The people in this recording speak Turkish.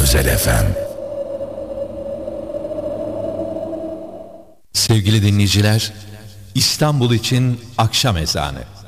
Özel FM. Sevgili dinleyiciler, İstanbul için akşam ezanı.